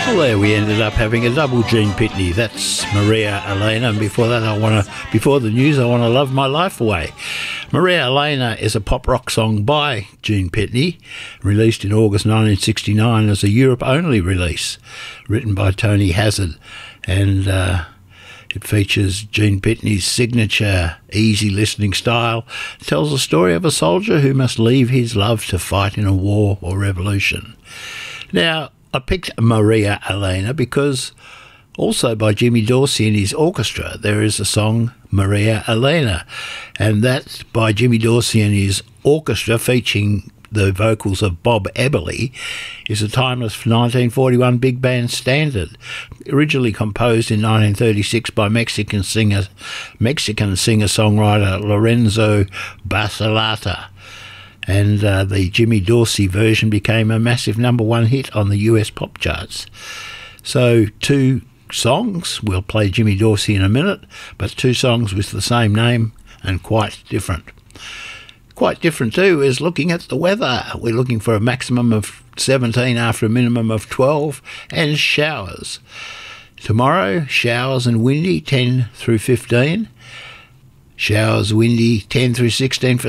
Well, there we ended up having a double Gene Pitney. That's Maria Elena, and before that, before the news, I want to love my life away. Maria Elena is a pop rock song by Gene Pitney, released in August 1969 as a Europe-only release, written by Tony Hazard, and it features Gene Pitney's signature easy listening style. It tells the story of a soldier who must leave his love to fight in a war or revolution. Now, I picked Maria Elena because also by Jimmy Dorsey and his orchestra there is a song Maria Elena, and that's by Jimmy Dorsey and his orchestra featuring the vocals of Bob Eberly, is a timeless 1941 big band standard, originally composed in 1936 by Mexican singer-songwriter Lorenzo Barcelata. And the Jimmy Dorsey version became a massive #1 hit on the US pop charts. So 2 songs, we'll play Jimmy Dorsey in a minute, but 2 songs with the same name and quite different. Quite different too is looking at the weather. We're looking for a maximum of 17 after a minimum of 12, and showers. Tomorrow, showers and windy 10 through 15. Showers windy 10 through 16 for